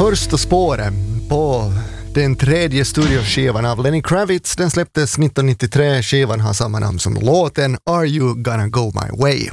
Första spåret på den tredje studioskivan av Lenny Kravitz. Den släpptes 1993. Skivan har samma namn som låten Are You Gonna Go My Way?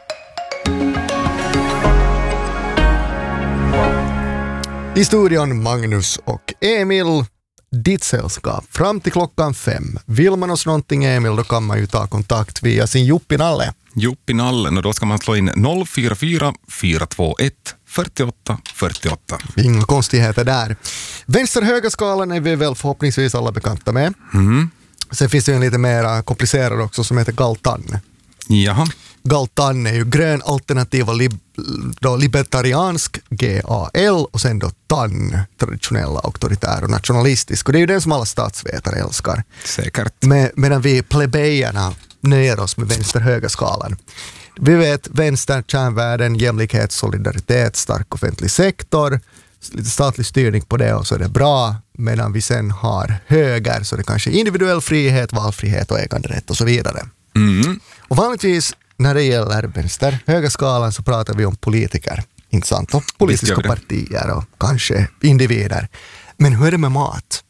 I studion Magnus och Emil. Ditt sällskap fram till klockan 5. Vill man oss någonting, Emil, då kan man ju ta kontakt via sin Juppinalle. Juppinallen, och då ska man slå in 044 421 48 48. Inga konstigheter där. Vänster-högerskalan är vi väl förhoppningsvis alla bekanta med. Sen finns det ju en lite mer komplicerad också som heter Galtan. Jaha. Galtan är ju grön alternativ och libertariansk, GAL, och sen då TAN, traditionella, auktoritär och nationalistisk. Och det är ju den som alla statsvetare älskar. Säkert. Medan vi plebejerna nöjer oss med vänster-högerskalan. Vi vet vänster, kärnvärden, jämlikhet, solidaritet, stark offentlig sektor, lite statlig styrning på det, och så är det bra. Medan vi sen har höger så är det kanske individuell frihet, valfrihet och äganderätt och så vidare. Och vanligtvis när det gäller vänster-högerskalan så pratar vi om politiker, inte sant? Och politiska partier och kanske individer. Men hur är det med mat?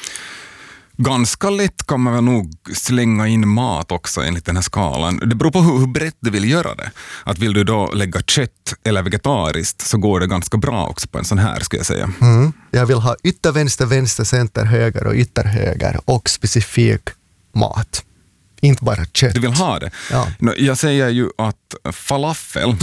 Ganska lätt kan man väl nog slänga in mat också enligt den här skalan. Det beror på hur brett du vill göra det. Att vill du då lägga kött eller vegetariskt så går det ganska bra också på en sån här, skulle jag säga. Jag vill ha yttervänster, vänster, center, höger och ytterhöger och specifik mat. Inte bara kött. Du vill ha det? Ja. Jag säger ju att falafel,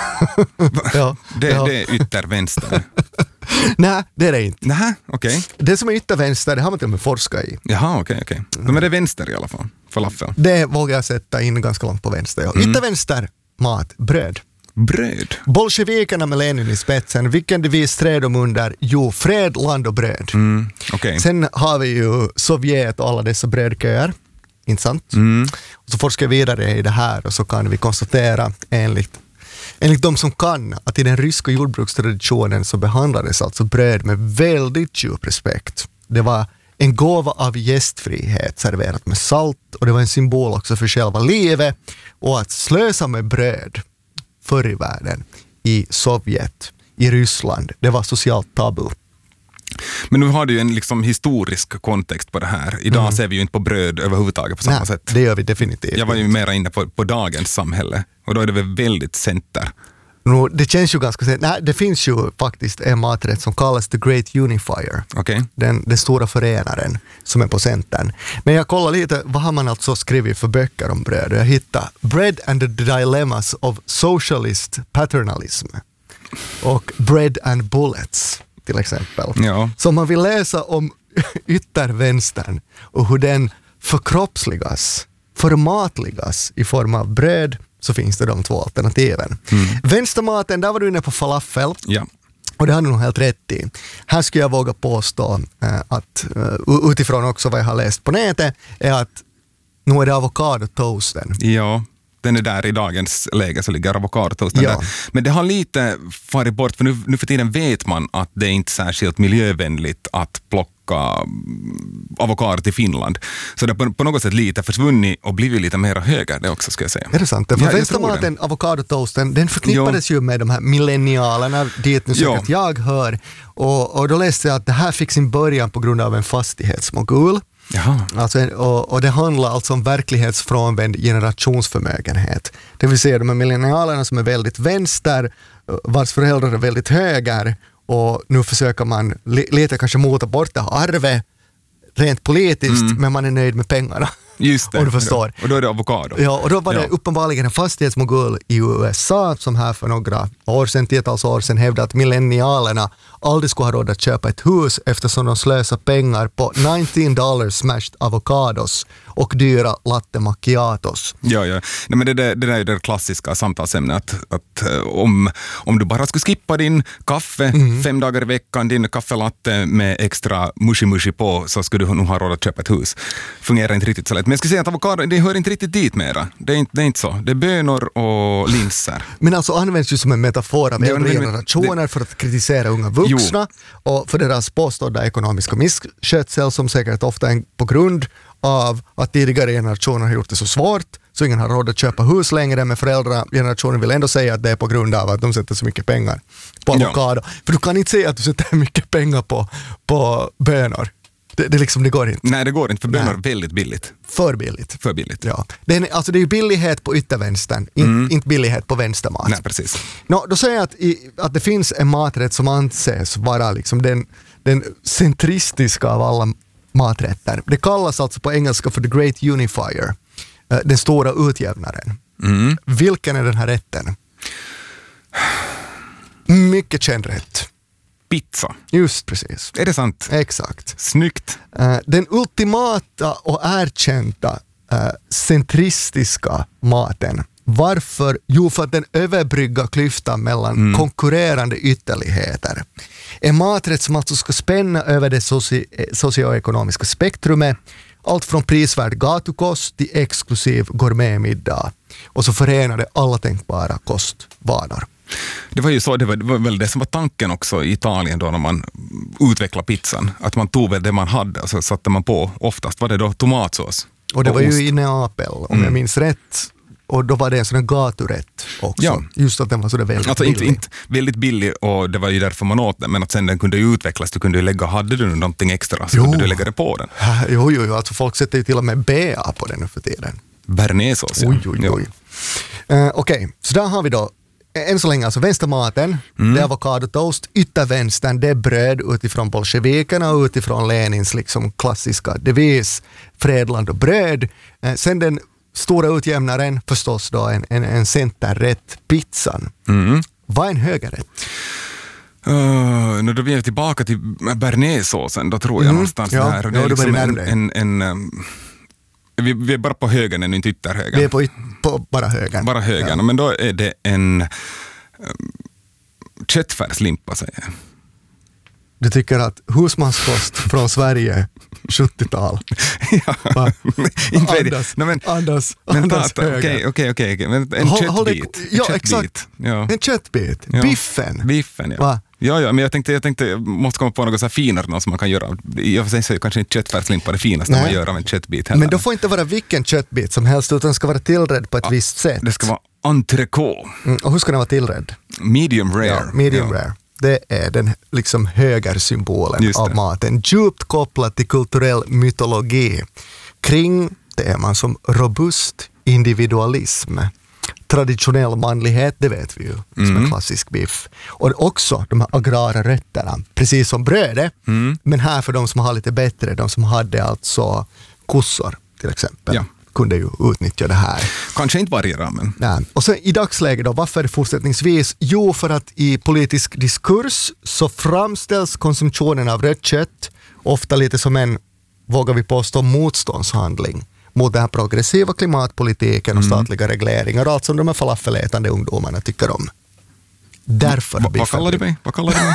det är yttervänster. Nej, det är det inte. Nej, okej. Det som är yttervänster, det har man till och med forskat i. Jaha, okej. Men det är vänster i alla fall, falafel. Det vågar jag sätta in ganska långt på vänster. Ja. Yttervänster, mat, bröd. Bröd? Bolsjevikerna med Lenin i spetsen, vilken devis stred de under? Jo, fred, land och bröd. Okay. Sen har vi ju Sovjet och alla dessa brödköer. Intressant. Och så forskar vi vidare i det här och så kan vi konstatera enligt de som kan att i den ryska jordbrukstraditionen så behandlades alltså bröd med väldigt djup respekt. Det var en gåva av gästfrihet serverat med salt, och det var en symbol också för själva livet, och att slösa med bröd förr i världen i Sovjet, i Ryssland, det var socialt tabu. Men nu har du ju en liksom historisk kontext på det här. Idag ser vi ju inte på bröd överhuvudtaget på samma sätt. Det gör vi definitivt. Jag var ju mera inne på dagens samhälle, och då är det väl väldigt center. Det känns ju ganska sent. Nej, det finns ju faktiskt en maträtt som kallas The Great Unifier. Okay. Den stora förenaren som är på centern. Men jag kollar lite, vad har man alltså skrivit för böcker om bröd? Jag hittade Bread and the Dilemmas of Socialist Paternalism och Bread and Bullets till exempel. Ja. Så om man vill läsa om yttervänstern och hur den förmatligas i form av bröd, så finns det de två alternativen. Vänstermaten, där var du inne på falafel. Ja. Och det har du nog helt rätt i. Här skulle jag våga påstå att utifrån också vad jag har läst på nätet är att nu är det avokadotoasten. Ja, den är där i dagens läge, så ligger avokadotoasten där. Men det har lite farit bort, för nu för tiden vet man att det är inte särskilt miljövänligt att plocka avokado till Finland. Så det har på något sätt lite försvunnit och blivit lite mer höger det också, ska jag säga. Är det sant? För vänstermaten, avokadotoasten, den förknippades ju med de här millennialerna, dit nu säkert jag hör. Och då läste jag att det här fick sin början på grund av en fastighetsmogul. Alltså, och det handlar alltså om verklighetsfrånvänd generationsförmögenhet. Det vill säga de här millennialerna som är väldigt vänster, vars föräldrar är väldigt höger, och nu försöker man lite kanske mota bort det arvet rent politiskt, men man är nöjd med pengarna. Just det. Och du förstår. Och då är det avokado. Ja, och då var det uppenbarligen en fastighetsmogul i USA som här för några år sedan, 10-tals år sedan, hävdade att millennialerna aldrig skulle ha råd att köpa ett hus eftersom de slösar pengar på $19 smashed avokados och dyra latte macchiatos. Ja. Nej, men det där är det klassiska samtalsämnet att om du bara skulle skippa din kaffe 5 dagar i veckan, din kaffelatte med extra mushi på, så skulle du nog ha råd att köpa ett hus. Fungerar inte riktigt så lätt. Men jag skulle säga att avokado, det hör inte riktigt dit mera. Det är inte så. Det är bönor och linser. Men alltså används ju som en metafor av äldre generationer för att kritisera unga vuxna och för deras påstådda ekonomiska misskötsel, som säkert ofta är på grund av att tidigare generationer har gjort det så svårt så ingen har råd att köpa hus längre, men föräldragenerationen vill ändå säga att det är på grund av att de sätter så mycket pengar på avokado. För du kan inte säga att du sätter mycket pengar på bönor. Det går inte. Nej, det går inte, för bönor är väldigt billigt. För billigt. För billigt. Ja. Det är ju billighet på yttervänstern, inte billighet på vänstermat. Nej, precis. Då säger jag att det finns en maträtt som anses vara liksom den centristiska av alla maträtter. Det kallas alltså på engelska för the great unifier, den stora utjämnaren. Vilken är den här rätten? Mycket känd rätt. Pizza. Just precis. Är det sant? Exakt. Snyggt. Den ultimata och erkända centristiska maten. Varför? Jo, för att den överbryggar klyftan mellan konkurrerande ytterligheter. En maträtt som alltså ska spänna över det socioekonomiska spektrumet, allt från prisvärd gatukost till exklusiv gourmetmiddag. Och så förenade alla tänkbara kostvanor. Det var ju så, det var väl det som var tanken också i Italien då när man utvecklade pizzan. Att man tog väl det man hade och så satte man på, oftast var det då tomatsås. Och det var ju i Neapel, om jag minns rätt. Och då var det en sån här gaturätt också. Ja. Just att den var så där väldigt alltså billig. Inte väldigt billig, och det var ju därför man åt den. Men att sen den kunde ju utvecklas, du kunde ju lägga, hade du någonting extra så kunde du lägga det på den. Jo, alltså folk sätter ju till och med BA på den nu för tiden. Bearnaisesås, ja. Oj. Okej, så där har vi då än så länge alltså vänstermaten, det är avokadotoast, yttervänstern, det är bröd utifrån bolsjevikerna och utifrån Lenins liksom klassiska devis, fredland och bröd. Sen den stora utjämnaren, förstås då en centerrätt, pizzan. Vad är en högerrätt? Då blir vi tillbaka till bearnaisesåsen, då tror jag någonstans där. Det är liksom vi är bara på högern än inte ytterhögern. Vi är på bara högern. Bara högern, men då är det en köttfärslimpa, säger jag. Du tycker att husmanskost från Sverige 70-tal. Ja, Andas höger. Okej. En köttbit. Ja, exakt. Ja. En köttbit. Ja. Biffen, ja. Va? Ja, men jag tänkte jag måste komma på något så här finare, något som man kan göra. Jag får säga kanske inte köttfärslimpa det finaste man gör av en köttbit heller. Men då får inte vara vilken köttbit som helst, utan ska vara tillredd på ett visst sätt. Det ska vara entrecote. Och hur ska den vara tillredd? Medium rare. Ja, medium rare. Det är den liksom högersymbolen av maten. Djupt kopplad till kulturell mytologi. Kring teman som robust individualism. Traditionell manlighet, det vet vi ju, som en klassisk biff. Och också de här agrara rötterna, precis som brödet, men här för de som har lite bättre, de som hade alltså kossor till exempel, kunde ju utnyttja det här. Kanske inte varje ramen. Nej. Och så i dagsläget då, varför fortsättningsvis? Jo, för att i politisk diskurs så framställs konsumtionen av rött kött ofta lite som en, vågar vi påstå, motståndshandling mot den här progressiva klimatpolitiken och statliga regleringar och allt som de här falafelätande ungdomarna tycker om. Därför vad kallar du mig?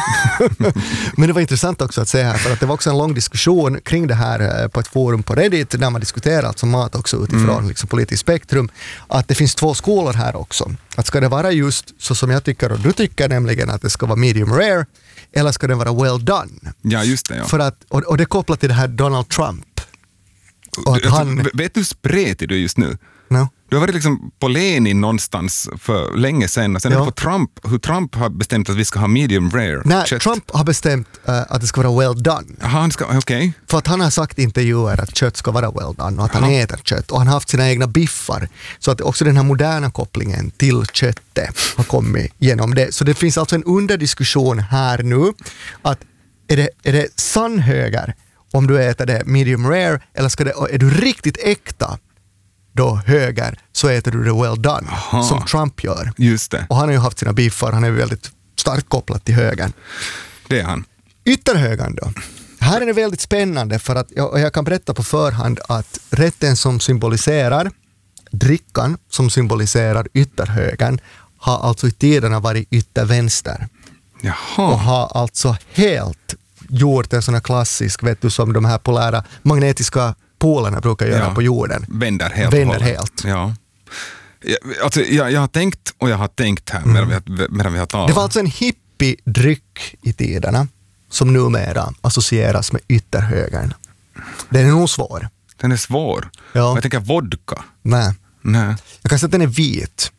Men det var intressant också att se här, för att det var också en lång diskussion kring det här på ett forum på Reddit där man diskuterar alltså mat också utifrån liksom politiskt spektrum, att det finns två skolor här också. Att ska det vara just så som jag tycker och du tycker, nämligen att det ska vara medium rare, eller ska det vara well done? Ja, just det. Ja. För att, och det är kopplat till det här Donald Trump. Vet du hur spretig du är just nu? No. Du har varit liksom på Lenin någonstans för länge sedan, och sen är det på hur Trump har bestämt att vi ska ha medium rare. Nej, kött. Trump har bestämt att det ska vara well done. Aha, okej. För att han har sagt i intervjuer att kött ska vara well done och att han äter kött. Och han har haft sina egna biffar. Så att också den här moderna kopplingen till köttet har kommit genom det. Så det finns alltså en underdiskussion här nu. Att är det sann höger om du äter det medium rare, eller är du riktigt äkta då höger, så äter du det well done. Aha. Som Trump gör. Just det. Och han har ju haft sina biffar, han är väldigt starkt kopplad till högern. Det är han. Ytterhögern då. Här är det väldigt spännande, för att jag kan berätta på förhand att rätten som symboliserar drickan, som symboliserar ytterhögern, har alltså i tiderna varit yttervänster. Jaha. Och har alltså helt gjort en sån här klassisk, vet du, som de här polära magnetiska polerna brukar göra på jorden. Vänder helt. Ja. Alltså, jag har tänkt här medan vi har talat. Det var alltså en hippie-dryck i tiderna som numera associeras med ytterhögern. Den är nog svår. Den är svår. Ja. Jag tänker vodka. Nej. Nej. Jag kan säga att den är vit.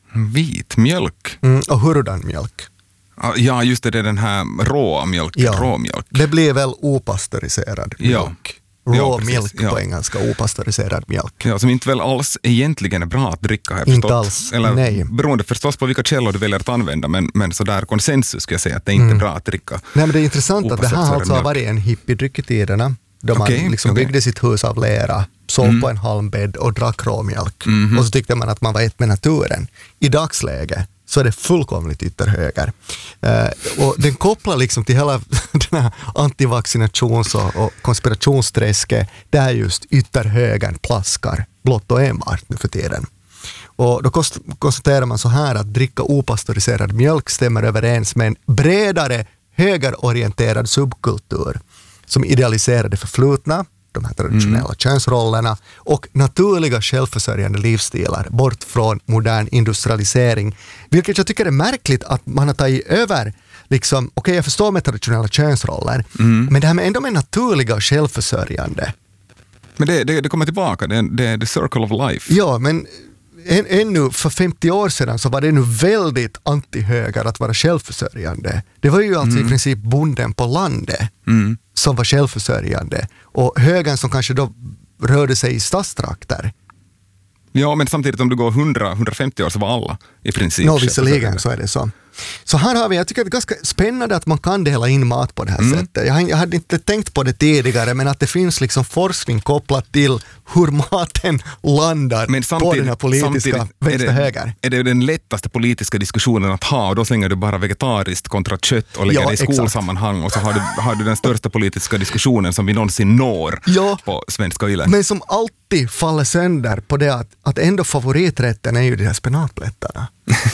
Vit mjölk? Och hurdanmjölk. Ja, just det är den här råa mjölken. Ja. Råmjölk. Det blir väl opastöriserad mjölk. Raw milk på engelska, opastöriserad mjölk. Ja, som inte väl alls egentligen är bra att dricka, har jag Inte förstått. alls, Eller nej. beroende förstås på vilka källor du väljer att använda, men så där konsensus skulle jag säga att det är inte bra att dricka. Nej, men det är intressant att det här alltså har mjölk. varit en hippiedryck i tiderna, då man Okej, liksom okej. byggde sitt hus av lera, sov på en halmbädd och drack råmjölk. Och så tyckte man att man var ett med naturen. I dagsläge så är det fullkomligt ytterhöger. Och den kopplar liksom till hela den här antivaccinations- och konspirationsträsket där just ytterhögern plaskar blott och enbart nu för tiden. Och då konstaterar man så här att dricka opastöriserad mjölk stämmer överens med en bredare högerorienterad subkultur som idealiserar det förflutna, de här traditionella könsrollerna och naturliga självförsörjande livsstilar bort från modern industrialisering. Vilket jag tycker är märkligt att man har tagit över, liksom, okej, jag förstår med traditionella könsroller, men det här med ändå med naturliga och självförsörjande. Men det kommer tillbaka, det är the circle of life. Ja, men ännu för 50 år sedan så var det nu väldigt antihöger att vara självförsörjande. Det var ju alltså i princip bonden på landet som var självförsörjande. Och högern som kanske då rörde sig i stadstrakter. Ja, men samtidigt om du går 100-150 år så var alla i princip. Visserligen så är det så. Så här har vi, jag tycker det är ganska spännande att man kan dela in mat på det här sättet. Jag hade inte tänkt på det tidigare, men att det finns liksom forskning kopplat till hur maten landar på den här politiska vänster-höger. Är det den lättaste politiska diskussionen att ha, och då slänger du bara vegetariskt kontra kött och lägger det i skolsammanhang, och så har du den största politiska diskussionen som vi någonsin når på svenska Yle. Men som alltid faller sönder på det att ändå favoriträtten är ju de här spenatplättarna.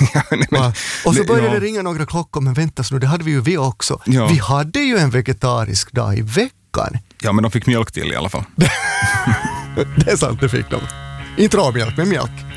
Och så började det ringa några klockor, men vänta så nu, det hade vi också. Ja. Vi hade ju en vegetarisk dag i veckan. Ja, men de fick mjölk till i alla fall. Det är sant, det fick de. Inte råmjölk, men mjölk.